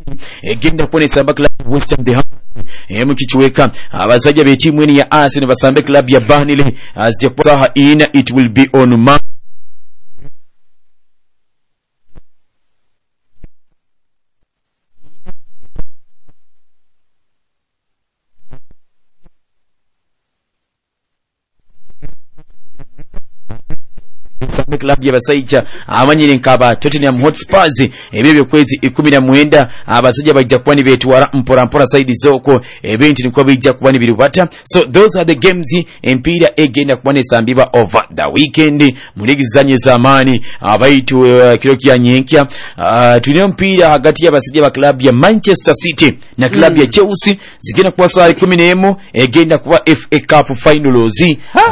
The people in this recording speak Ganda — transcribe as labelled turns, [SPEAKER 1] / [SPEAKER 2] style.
[SPEAKER 1] egenda kuponesa aba club West Ham the Hammers mu kichweka abasajja be timu eni ya Arsenal basambe club ya Burnley as the saha in it will be on club ya basaicha amanyire nkaba Tottenham Hotspurs ebyo kwezi 19 abasajja bajja kuba ni betwara mpora side zoko event ni kwa bijja kuba ni birubata. So those are the games empira egenda kuba nesambibwa over the weekend mu ligi zanye zamani abaitu kiro kya nyenkya tulio mpira hagati ya basajja ba club ya Manchester City na club ya Chelsea zigenda kuwa saa 11 egenda kuwa FA Cup finals